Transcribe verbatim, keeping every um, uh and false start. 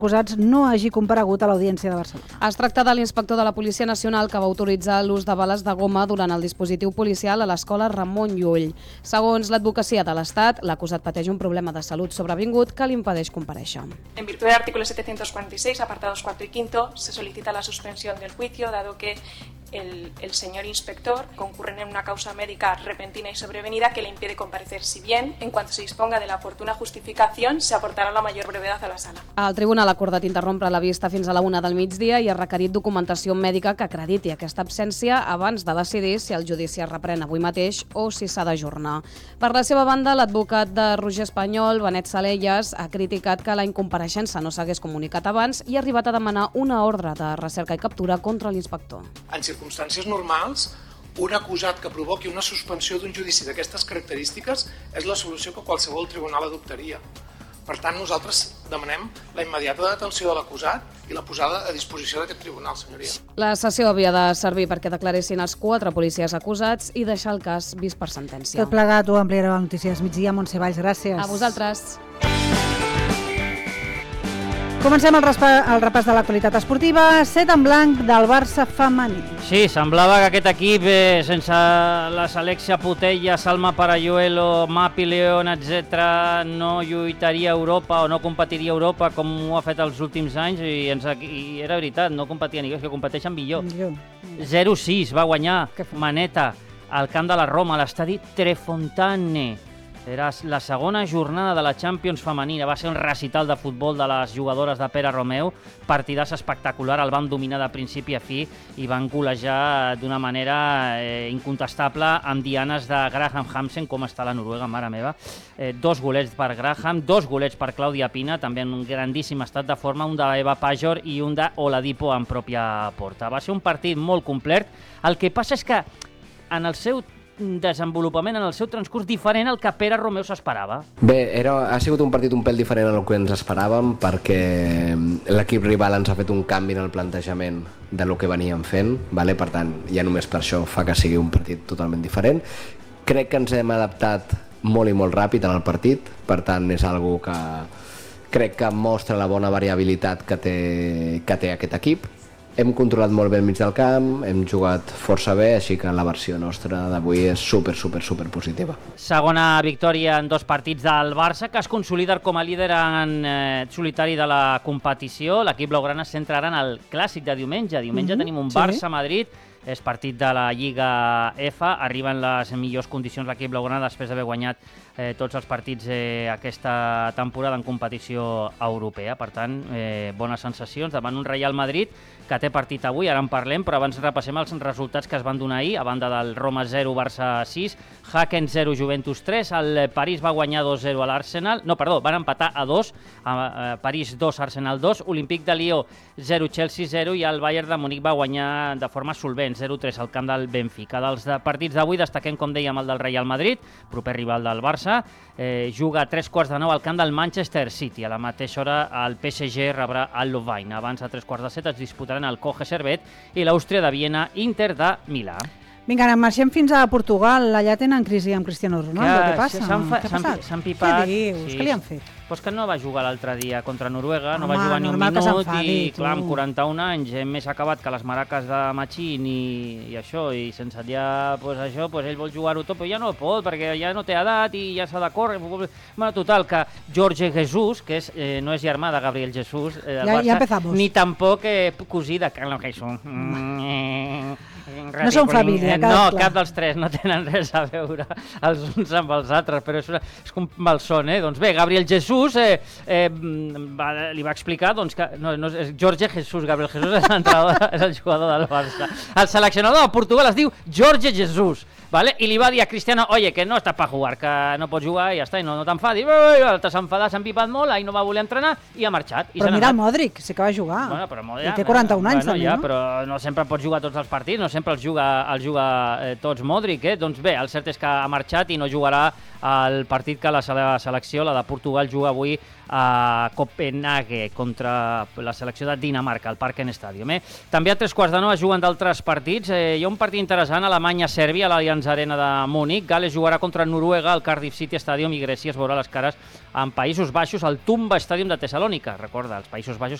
acusats no hagi comparegut a l'Audiència de Barcelona. Es tracta de l'inspector de la Policia Nacional que va autoritzar l'ús de bales de goma durant el dispositiu policial a l'escola Ramon Llull. Segons l'advocacia de l'Estat, l'acusat pateix un problema de salut sobrevingut que li impedeix comparèixer. En virtud del artículo setecientos cuarenta y seis, apartados cuatro y quinto, se solicita la suspensión del juicio, dado que el, el señor inspector concurre en una causa médica repentina y sobrevenida que le impide comparecer, si bien, en cuanto se disponga de la oportuna justificación, se aportará la mayor brevedad a la sala. El tribunal ha acordat interrompre la vista fins a la una del migdia i ha requerit documentació mèdica que acrediti aquesta absència abans de decidir si el judici es reprèn avui mateix o si s'ha d'ajornar. Per la seva banda, l'advocat de Roger Espanyol, Benet Salellas, ha criticat que la incompareixença no s'hagués comunicat abans i ha arribat a demanar una ordre de recerca i captura contra l'inspector. En circumstàncies normals, un acusat que provoqui una suspensió d'un judici d'aquestes característiques és la solució que qualsevol tribunal adoptaria. Per tant, nosaltres demanem la immediata detenció de l'acusat i la posada a disposició d'aquest tribunal, senyoria. La sessió havia de servir perquè declaressin els quatre policies acusats i deixar el cas vist per sentència. Tot plegat ho ampliarà a Notícies Migdia. Montse Valls, gràcies. A vosaltres. Comencem el, el repàs de l'actualitat esportiva. Set en blanc del Barça femení. Sí, semblava que aquest equip, eh, sense les Alexia Putella, Salma Parayuelo, Mapi León, etcètera, no lluitaria a Europa o no competiria a Europa com ho ha fet els últims anys i, ens, i era veritat, no competia ningú, és que competeixen millor. millor. zero sis va guanyar Maneta al camp de la Roma, a l'estadi Trefontane. Era la segona jornada de la Champions femenina, va ser un recital de futbol de les jugadores de Pere Romeu, partidàs espectacular, el van dominar de principi a fi i van golejar d'una manera eh, incontestable amb dianes de Graham Hansen, com està la Noruega, mare meva. Eh, dos golets per Graham, dos golets per Clàudia Pina, també en un grandíssim estat de forma, un de Eva Pajor i un de Oladipo en pròpia porta. Va ser un partit molt complet, el que passa és que en el seu desenvolupament, en el seu transcurs diferent al que Pere Romeu s'esperava. Bé, era, ha sigut un partit un pèl diferent al que ens esperàvem perquè l'equip rival ens ha fet un canvi en el plantejament de lo que veníem fent, vale? Per tant, ja només per això fa que sigui un partit totalment diferent. Crec que ens hem adaptat molt i molt ràpid en el partit, per tant és algo que crec que mostra la bona variabilitat que té, que té aquest equip. Hem controlat molt bé el mig del camp, hem jugat força bé, així que la versió nostra d'avui és super, super, super positiva. Segona victòria en dos partits del Barça, que es consolida com a líder en eh, solitari de la competició. L'equip blaugrana es centrarà en el clàssic de diumenge. Diumenge mm-hmm. tenim un Barça-Madrid, és partit de la Lliga F, arriba en les millors condicions l'equip blaugrana després d'haver guanyat eh, tots els partits eh, aquesta temporada en competició europea. Per tant, eh, bones sensacions davant un Real Madrid que té partit avui, ara en parlem, però abans repassem els resultats que es van donar ahir, a banda del Roma zero, Barça sis, Haken zero, Juventus tres, el París va guanyar dos zero a l'Arsenal, no, perdó, van empatar a dos, a París dos, Arsenal dos, Olímpic de Lió zero, Chelsea zero i el Bayern de Múnich va guanyar de forma solvent, zero tres al camp del Benfica. Dels de partits d'avui destaquem, com dèiem, el del Real Madrid, proper rival del Barça, eh, juga a tres quarts de nou al camp del Manchester City. A la mateixa hora el P S G rebrà el Lovaina. Abans a tres quarts de set es disputaran el Coge Servet i l'Àustria de Viena, Inter de Milà. Vinga, ara marxem fins a Portugal. Allà tenen crisi amb Cristiano Ronaldo. Què passa? Què ha passat? S'han pipat. Què dius? Sí. Què li han fet? Pues que no va jugar l'altre dia contra Noruega, Home, no va jugar ni un minut i, tu. clar, amb quaranta-un anys hem més acabat que les maraques de Machín i, i això, i sense ja, pues això, pues ell vol jugar-ho tot, però ja no pot, perquè ja no té edat i ja s'ha de córrer. Bueno, total, que Jorge Jesus, que és, eh, no és germà de Gabriel Jesús, eh, ja, Barça, ja ni tampoc eh, cosí de Carlos Jesús. Mm. No són família, eh, No, cap dels tres, no tenen res a veure els uns amb els altres, però és, una, és com malson, eh? Doncs bé, Gabriel Jesús eh, eh, va, li va explicar doncs, que no, no, és Jorge Jesus, Gabriel Jesus és l'entrenador, és el jugador del Barça. El seleccionador de Portugal es diu Jorge Jesus, ¿vale? I li va dir a Cristiano, oye, que no està per jugar, que no pots jugar i ja està, i no, no t'enfadis. L'altre s'ha enfadat, s'ha empipat molt, ahir no va voler entrenar i ha marxat. I però mira el Modric, sí que va jugar. Bueno, però Modric, I té quaranta-un anys, bueno, també, ja, no? Però no sempre pots jugar tots els partits, no sempre els els juga, els juga eh, tots Modric, eh? Doncs bé, el cert és que ha marxat i no jugarà el partit que la selecció, la de Portugal, juga avui a Copenhague contra la selecció de Dinamarca, al Parken Stadium. Eh? També a tres quarts de nou es juguen d'altres partits. Eh, hi ha un partit interessant, Alemanya-Sèrbia, a l'Allianz Arena de Múnich. Gales jugarà contra Noruega al Cardiff City Stadium i Grècia es veurà les cares en Països Baixos al Tumba Stadium de Tessalònica. Recorda, els Països Baixos